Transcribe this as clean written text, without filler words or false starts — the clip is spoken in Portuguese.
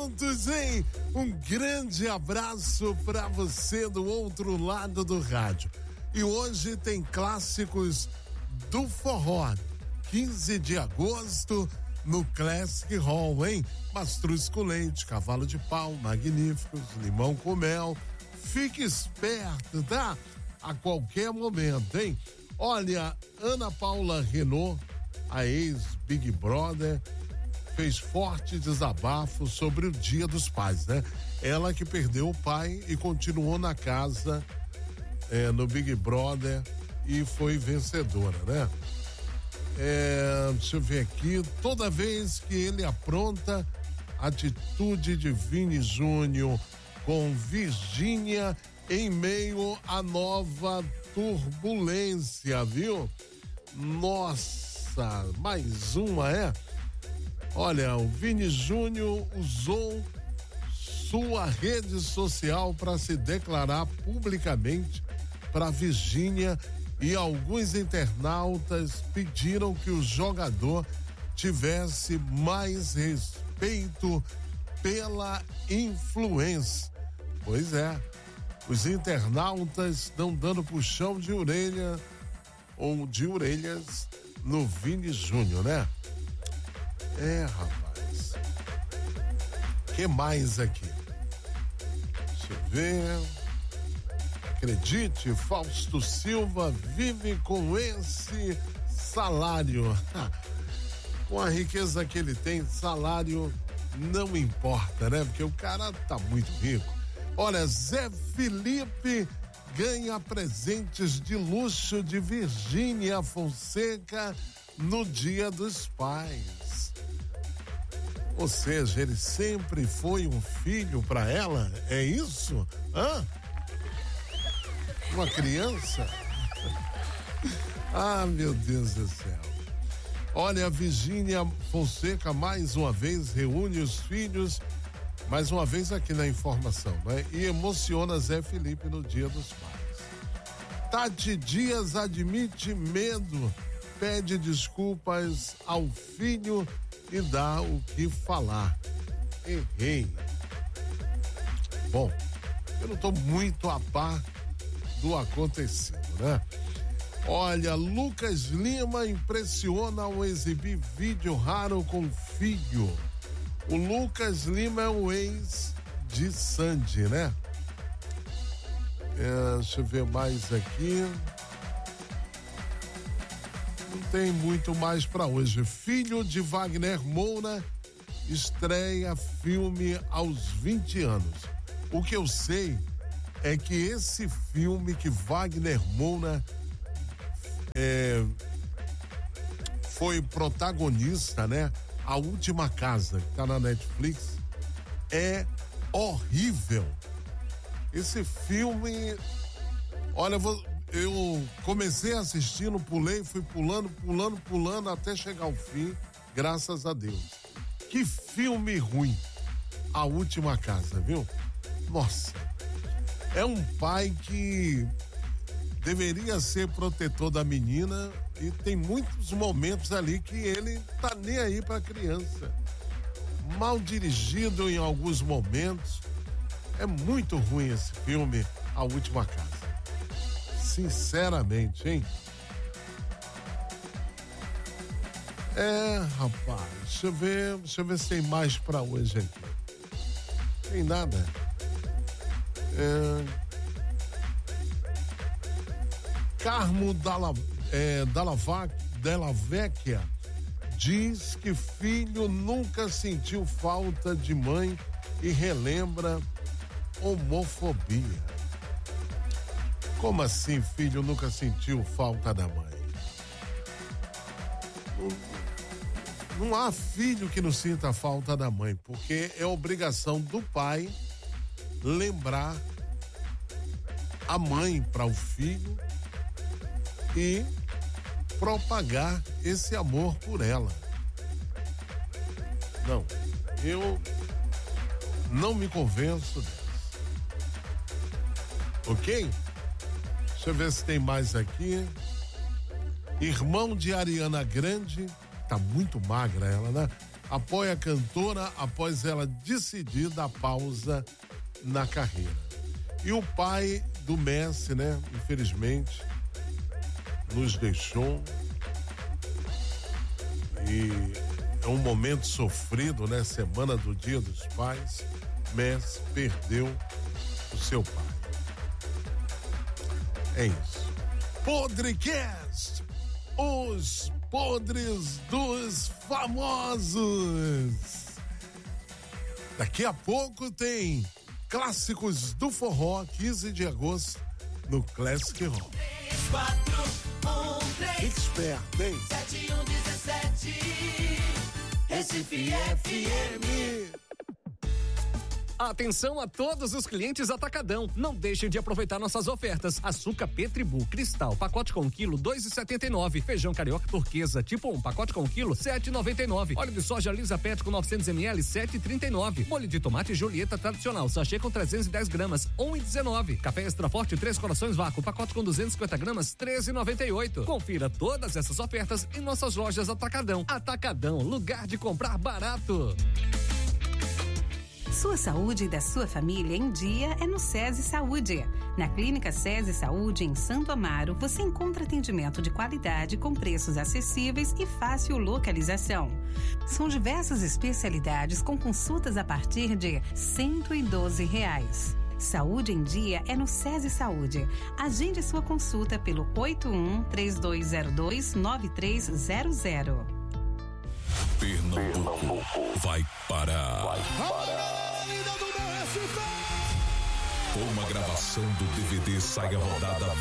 juntos, hein? Um grande abraço para você do outro lado do rádio. E hoje tem clássicos do forró. 15 de agosto no Classic Hall, hein? Mastruz com leite, cavalo de pau, magníficos, limão com mel. Fique esperto, tá? A qualquer momento, hein? Olha, Ana Paula Renault, a ex-Big Brother, fez forte desabafo sobre o Dia dos Pais, né? Ela que perdeu o pai e continuou na casa no Big Brother e foi vencedora, né? Deixa eu ver aqui, toda vez que ele apronta, atitude de Vini Júnior com Virgínia em meio à nova turbulência, viu? Nossa, mais uma, Olha, o Vini Júnior usou sua rede social para se declarar publicamente para Virgínia e alguns internautas pediram que o jogador tivesse mais respeito pela influência. Pois é, os internautas estão dando puxão de orelha ou de orelhas no Vini Júnior, né? Rapaz. Que mais aqui? Deixa eu ver. Acredite, Fausto Silva vive com esse salário. Com a riqueza que ele tem, salário não importa, né? Porque o cara tá muito rico. Olha, Zé Felipe ganha presentes de luxo de Virgínia Fonseca no Dia dos Pais. Ou seja, ele sempre foi um filho para ela? É isso? Uma criança? Meu Deus do céu. Olha, a Virgínia Fonseca mais uma vez reúne os filhos, mais uma vez aqui na informação, né? E emociona Zé Felipe no Dia dos Pais. Tati Dias admite medo, pede desculpas ao filho e dá o que falar. Errei. Bom, eu não estou muito a par do acontecido, né? Olha, Lucas Lima impressiona ao exibir vídeo raro com filho. O Lucas Lima é o ex de Sandy, né? Deixa eu ver mais aqui. Não tem muito mais para hoje. Filho de Wagner Moura estreia filme aos 20 anos. O que eu sei é que esse filme que Wagner Moura foi protagonista, né? A Última Casa, que tá na Netflix, é horrível. Esse filme, olha, eu comecei assistindo, pulei, fui pulando até chegar ao fim, graças a Deus. Que filme ruim, A Última Casa, viu? Nossa, é um pai que deveria ser protetor da menina e tem muitos momentos ali que ele tá nem aí pra criança. Mal dirigido em alguns momentos. É muito ruim esse filme, A Última Casa. Sinceramente, hein? Rapaz, deixa eu ver se tem mais pra hoje aqui. Tem nada. Carmo Della Vecchia diz que filho nunca sentiu falta de mãe e relembra homofobia. Como assim, filho nunca sentiu falta da mãe? Não há filho que não sinta falta da mãe, porque é obrigação do pai lembrar a mãe para o filho e propagar esse amor por ela. Não, eu não me convenço dessa. Ok? Deixa eu ver se tem mais aqui. Irmão de Ariana Grande, tá muito magra ela, né? apoia a cantora após ela decidir dar pausa na carreira. E o pai do Messi, né, infelizmente, nos deixou. E é um momento sofrido, né? Semana do Dia dos Pais. Messi perdeu o seu pai. É isso. Podcast, os podres dos famosos. Daqui a pouco tem Clássicos do Forró, 15 de agosto, no Classic Rock. 3, 4, 1, 3. Esperto, hein? 7117 Recife FM. Atenção a todos os clientes Atacadão. Não deixem de aproveitar nossas ofertas. Açúcar Petribu Cristal, pacote com quilo, 2,79. Feijão carioca turquesa, tipo 1, pacote com quilo, 7,99. Óleo de soja Lisa Pet com 900 ml, 7,39. Molho de tomate Julieta tradicional, sachê com 310 gramas, 1,19. Café Extra Forte 3 corações vácuo, pacote com 250 gramas, 13,98. Confira todas essas ofertas em nossas lojas Atacadão. Atacadão, lugar de comprar barato. Sua saúde e da sua família em dia é no SESI Saúde. Na Clínica SESI Saúde, em Santo Amaro, você encontra atendimento de qualidade com preços acessíveis e fácil localização. São diversas especialidades com consultas a partir de R$ 112. Saúde em dia é no SESI Saúde. Agende sua consulta pelo 81-3202-9300. Pernambuco vai parar. Com uma gravação do DVD Saia Rodada